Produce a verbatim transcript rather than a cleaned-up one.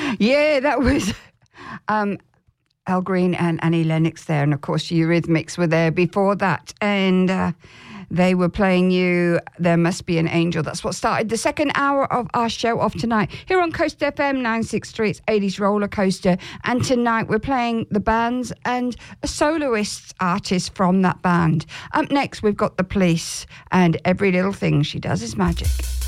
Yeah, that was um, Al Green and Annie Lennox there. And, of course, Eurythmics were there before that. And uh, they were playing you There Must Be an Angel. That's what started the second hour of our show off tonight. Here on Coast F M nine sixty-three, it's eighties Roller Coaster. And tonight we're playing the bands and a soloist artist from that band. Up next, we've got The Police and Every Little Thing She Does Is Magic.